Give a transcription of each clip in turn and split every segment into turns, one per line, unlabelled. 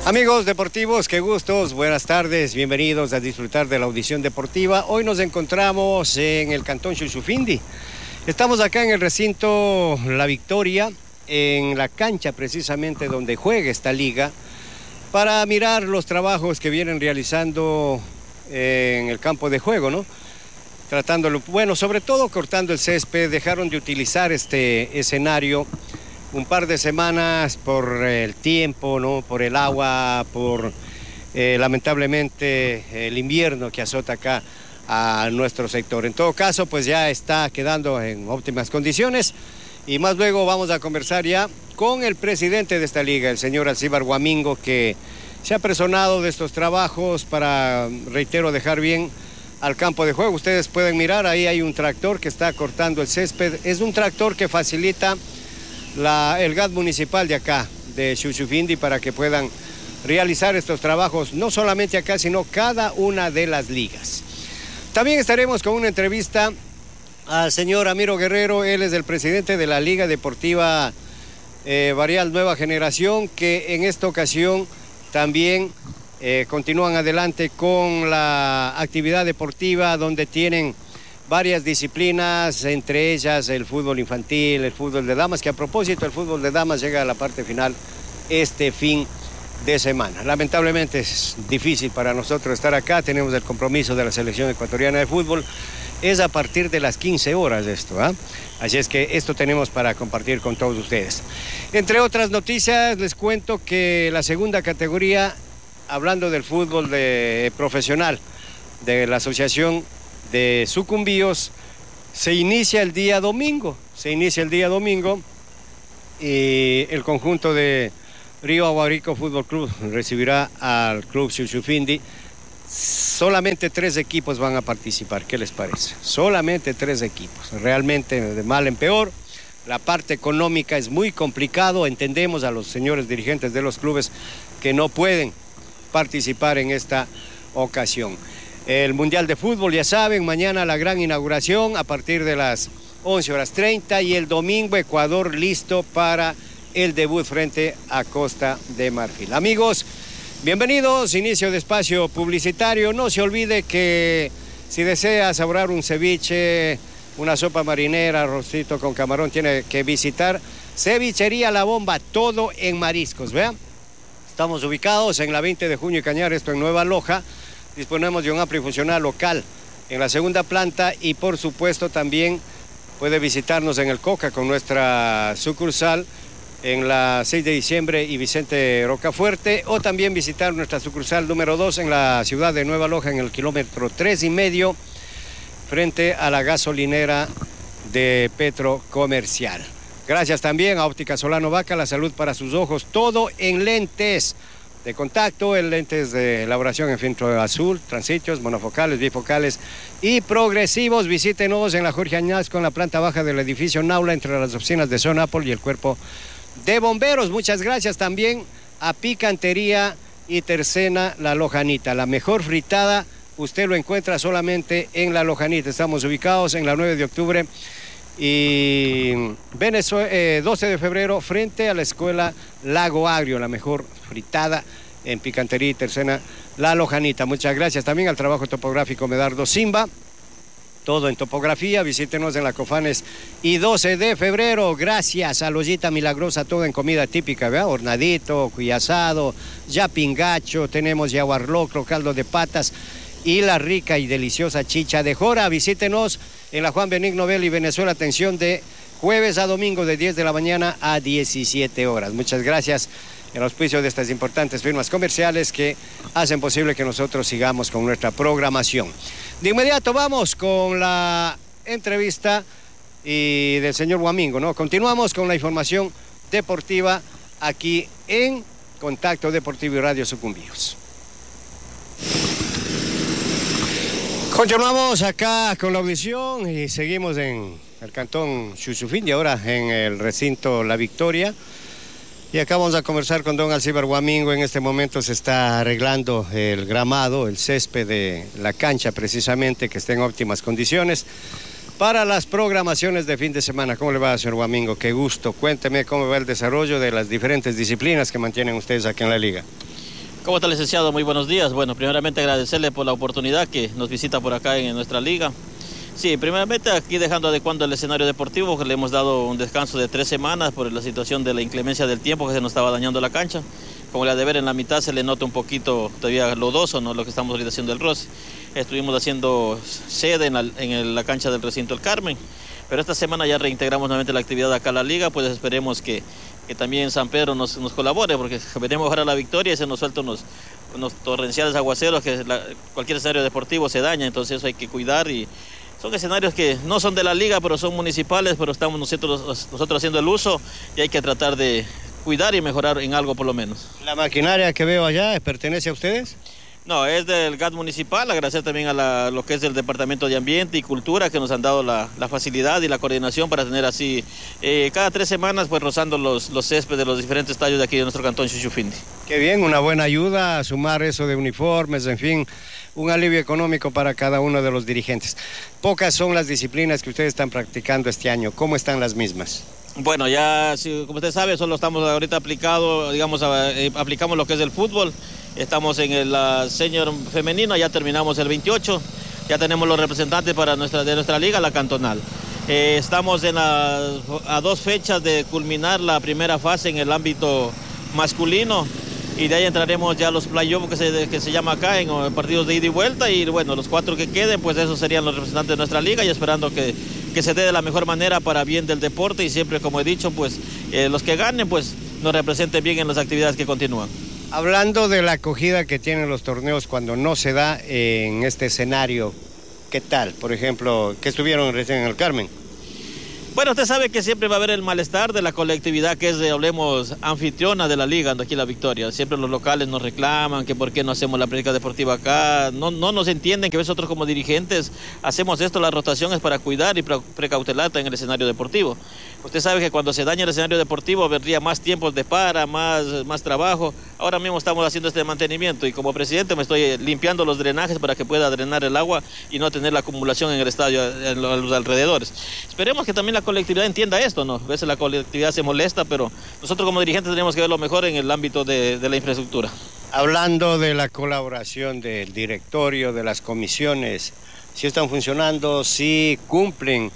Amigos deportivos, qué gustos, buenas tardes, bienvenidos a disfrutar de la audición deportiva. Hoy nos encontramos en el cantón Shushufindi. Estamos acá en el recinto La Victoria, en la cancha precisamente donde juega esta liga, para mirar los trabajos que vienen realizando en el campo de juego, ¿no? Tratándolo, bueno, sobre todo cortando el césped. Dejaron de utilizar este escenario un par de semanas por el tiempo, ¿no? Por el agua, por lamentablemente el invierno que azota acá a nuestro sector. En todo caso, pues ya está quedando en óptimas condiciones y más luego vamos a conversar ya con el presidente de esta liga, el señor Alcibar Huamingo, que se ha personado de estos trabajos para, reitero, dejar bien al campo de juego. Ustedes pueden mirar, ahí hay un tractor que está cortando el césped. Es un tractor que facilita el GAT municipal de acá, de Shushufindi, para que puedan realizar estos trabajos, no solamente acá, sino cada una de las ligas. También estaremos con una entrevista al señor Amiro Guerrero. Él es el presidente de la Liga Deportiva Barrial Nueva Generación, que en esta ocasión también continúan adelante con la actividad deportiva, donde tienen varias disciplinas, entre ellas el fútbol infantil, el fútbol de damas, que a propósito el fútbol de damas llega a la parte final este fin de semana. Lamentablemente es difícil para nosotros estar acá, tenemos el compromiso de la selección ecuatoriana de fútbol, es a partir de las 15 horas esto, ¿eh? Así es que esto tenemos para compartir con todos ustedes. Entre otras noticias, les cuento que la segunda categoría, hablando del fútbol profesional de la asociación de Sucumbíos, se inicia el día domingo. Y el conjunto de Río Aguarico Fútbol Club recibirá al Club Shushufindi. Solamente 3 equipos van a participar, ¿qué les parece? Solamente 3 equipos, realmente de mal en peor. La parte económica es muy complicado, entendemos a los señores dirigentes de los clubes que no pueden participar en esta ocasión. El Mundial de Fútbol, ya saben, mañana la gran inauguración a partir de las 11:30 y el domingo Ecuador listo para el debut frente a Costa de Marfil. Amigos, bienvenidos, inicio de espacio publicitario. No se olvide que si desea saborear un ceviche, una sopa marinera, arrocito con camarón, tiene que visitar Cevichería La Bomba, todo en mariscos, ¿vean? Estamos ubicados en la 20 de junio y Cañar, esto en Nueva Loja. Disponemos de un amplio y funcional local en la segunda planta y por supuesto también puede visitarnos en el Coca con nuestra sucursal en la 6 de diciembre y Vicente Rocafuerte, o también visitar nuestra sucursal número 2 en la ciudad de Nueva Loja en el kilómetro 3,5 frente a la gasolinera de Petro Comercial. Gracias también a Óptica Solano Vaca, la salud para sus ojos, todo en lentes de contacto, en lentes de elaboración en filtro azul, transitos, monofocales, bifocales y progresivos. Visítenos en la Jorge Añasco, en la planta baja del edificio Naula, entre las oficinas de Zona Apple y el cuerpo de bomberos. Muchas gracias también a Picantería y Tercena La Lojanita. La mejor fritada usted lo encuentra solamente en La Lojanita. Estamos ubicados en la 9 de octubre y 12 de febrero frente a la escuela Lago Agrio. La mejor fritada en Picantería y Tercena La Lojanita. Muchas gracias también al trabajo topográfico Medardo Simba, todo en topografía. Visítenos en la Cofanes y 12 de febrero. Gracias a Lollita Milagrosa, todo en comida típica, ¿verdad? Hornadito, cuy asado, ya pingacho, tenemos yaguarlocro, caldo de patas y la rica y deliciosa chicha de jora. Visítenos en la Juan Benigno Belli, Venezuela, atención de jueves a domingo de 10 de la mañana a 17 horas. Muchas gracias el auspicio de estas importantes firmas comerciales que hacen posible que nosotros sigamos con nuestra programación. De inmediato vamos con la entrevista del señor Huamingo, ¿no? Continuamos con la información deportiva aquí en Contacto Deportivo y Radio Sucumbíos. Continuamos acá con la audición y seguimos en el cantón Shushufindi, ahora en el recinto La Victoria. Y acá vamos a conversar con don Alcibar Huamingo. En este momento se está arreglando el gramado, el césped de la cancha precisamente, que esté en óptimas condiciones para las programaciones de fin de semana. ¿Cómo le va, señor Huamingo? Qué gusto. Cuénteme cómo va el desarrollo de las diferentes disciplinas que mantienen ustedes aquí en la liga.
¿Cómo está, licenciado? Muy buenos días. Bueno, primeramente agradecerle por la oportunidad que nos visita por acá en nuestra liga. Sí, primeramente aquí dejando adecuando el escenario deportivo, que le hemos dado un descanso de 3 semanas por la situación de la inclemencia del tiempo que se nos estaba dañando la cancha. Como le ha de ver en la mitad se le nota un poquito todavía lodoso, ¿no? Lo que estamos ahorita haciendo el roce. Estuvimos haciendo sede en la cancha del recinto El Carmen, pero esta semana ya reintegramos nuevamente la actividad acá a la liga, pues esperemos que también San Pedro nos colabore, porque venimos ahora a la victoria y se nos sueltan unos torrenciales aguaceros que cualquier escenario deportivo se daña, entonces eso hay que cuidar. Y son escenarios que no son de la liga, pero son municipales, pero estamos nosotros haciendo el uso y hay que tratar de cuidar y mejorar en algo por lo menos.
¿La maquinaria que veo allá pertenece a ustedes?
No, es del GAT municipal. Agradecer también a lo que es el Departamento de Ambiente y Cultura, que nos han dado la facilidad y la coordinación para tener así cada 3 semanas pues rozando los céspedes de los diferentes estadios de aquí de nuestro cantón Xuxufindi.
Qué bien, una buena ayuda a sumar eso de uniformes, en fin, un alivio económico para cada uno de los dirigentes. Pocas son las disciplinas que ustedes están practicando este año. ¿Cómo están las mismas?
Bueno, ya como usted sabe, solo estamos ahorita aplicamos lo que es el fútbol. Estamos en el senior femenino, ya terminamos el 28, ya tenemos los representantes de nuestra liga, la cantonal. Estamos a 2 fechas de culminar la primera fase en el ámbito masculino y de ahí entraremos ya a los play-off que se llama acá en partidos de ida y vuelta, y bueno, los 4 que queden, pues esos serían los representantes de nuestra liga, y esperando que se dé de la mejor manera para bien del deporte, y siempre, como he dicho, pues los que ganen pues nos representen bien en las actividades que continúan.
Hablando de la acogida que tienen los torneos cuando no se da en este escenario, ¿qué tal? Por ejemplo, ¿qué estuvieron recién en el Carmen?
Bueno, usted sabe que siempre va a haber el malestar de la colectividad que es, hablemos, anfitriona de la liga, aquí La Victoria. Siempre los locales nos reclaman que por qué no hacemos la práctica deportiva acá. No nos entienden que nosotros como dirigentes hacemos esto, las rotaciones para cuidar y precautelar en el escenario deportivo. Usted sabe que cuando se daña el escenario deportivo vendría más tiempos de más trabajo. Ahora mismo estamos haciendo este mantenimiento y como presidente me estoy limpiando los drenajes para que pueda drenar el agua y no tener la acumulación en el estadio, en los alrededores. Esperemos que también la colectividad entienda esto, ¿no? A veces la colectividad se molesta, pero nosotros como dirigentes tenemos que ver lo mejor en el ámbito de la infraestructura.
Hablando de la colaboración del directorio, de las comisiones, ¿sí están funcionando? ¿Sí cumplen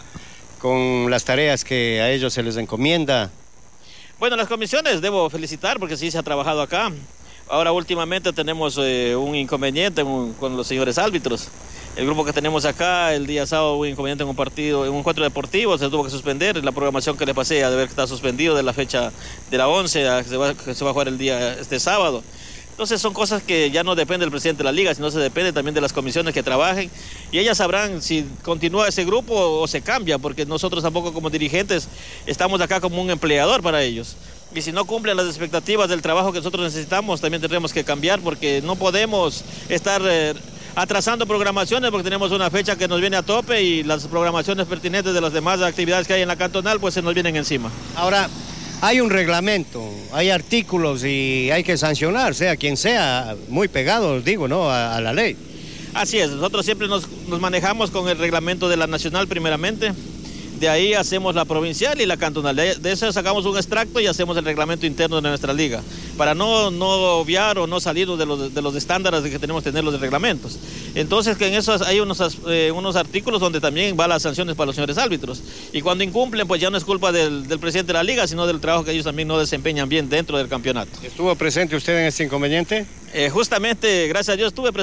con las tareas que a ellos se les encomienda?
Bueno, las comisiones debo felicitar porque sí se ha trabajado acá. Ahora últimamente tenemos un inconveniente con los señores árbitros. El grupo que tenemos acá, el día sábado hubo un inconveniente en un encuentro deportivo, se tuvo que suspender. La programación que le pasé a deber que está suspendido de la fecha de la 11, que se va a jugar este sábado. Entonces son cosas que ya no depende del presidente de la liga, sino se depende también de las comisiones que trabajen, y ellas sabrán si continúa ese grupo o se cambia, porque nosotros tampoco como dirigentes estamos acá como un empleador para ellos. Y si no cumplen las expectativas del trabajo que nosotros necesitamos, también tendremos que cambiar, porque no podemos estar atrasando programaciones porque tenemos una fecha que nos viene a tope y las programaciones pertinentes de las demás actividades que hay en la cantonal pues se nos vienen encima.
Ahora, hay un reglamento, hay artículos y hay que sancionar, sea quien sea, muy pegados, digo, ¿no?, a la ley.
Así es, nosotros siempre nos manejamos con el reglamento de la nacional primeramente. De ahí hacemos la provincial y la cantonal. De eso sacamos un extracto y hacemos el reglamento interno de nuestra liga, para no obviar o no salirnos de los estándares que tenemos que tener los reglamentos. Entonces, que en esos hay unos artículos donde también van las sanciones para los señores árbitros. Y cuando incumplen, pues ya no es culpa del presidente de la liga, sino del trabajo que ellos también no desempeñan bien dentro del campeonato.
¿Estuvo presente usted en este inconveniente?
Justamente, gracias a Dios, estuve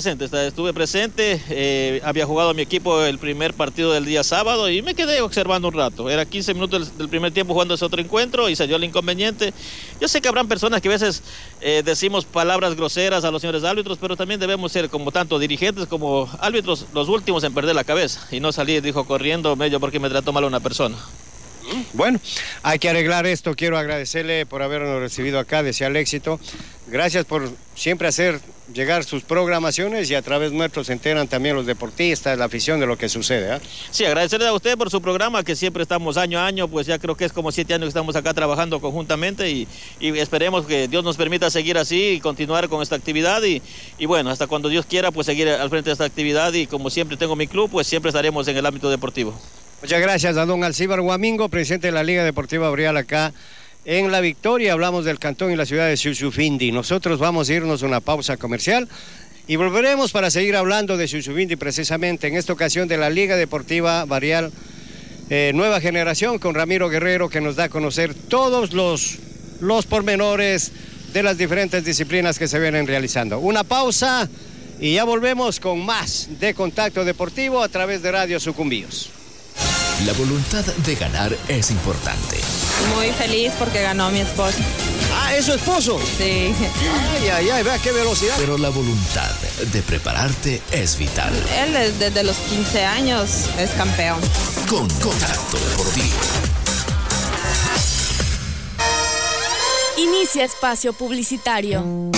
presente. Había jugado mi equipo el primer partido del día sábado y me quedé observando un rato. Era 15 minutos del primer tiempo jugando ese otro encuentro y salió el inconveniente. Yo sé que habrán personas que a veces decimos palabras groseras a los señores árbitros, pero también debemos ser, como tanto dirigentes como árbitros, los últimos en perder la cabeza y no salir, dijo, corriendo medio porque me trató mal una persona.
Bueno, hay que arreglar esto. Quiero agradecerle por habernos recibido acá, desearle éxito. Gracias por siempre hacer llegar sus programaciones y a través nuestro se enteran también los deportistas, la afición de lo que sucede, ¿eh?
Sí, agradecerle a usted por su programa, que siempre estamos año a año, pues ya creo que es como 7 años que estamos acá trabajando conjuntamente y esperemos que Dios nos permita seguir así y continuar con esta actividad y bueno, hasta cuando Dios quiera, pues seguir al frente de esta actividad y como siempre tengo mi club, pues siempre estaremos en el ámbito deportivo.
Muchas gracias a don Alcíbar Guamingo, presidente de la Liga Deportiva Boreal acá en La Victoria, hablamos del cantón y la ciudad de Shushufindi. Nosotros vamos a irnos a una pausa comercial y volveremos para seguir hablando de Shushufindi, precisamente en esta ocasión de la Liga Deportiva Barrial Nueva Generación, con Ramiro Guerrero, que nos da a conocer todos los pormenores de las diferentes disciplinas que se vienen realizando. Una pausa y ya volvemos con más de Contacto Deportivo a través de Radio Sucumbíos.
La voluntad de ganar es importante.
Muy feliz porque ganó mi esposo.
Ah, ¿es su esposo?
Sí.
Ay, vea qué velocidad.
Pero la voluntad de prepararte es vital.
Él desde los 15 años es campeón.
Con Contacto Deportivo.
Inicia espacio publicitario.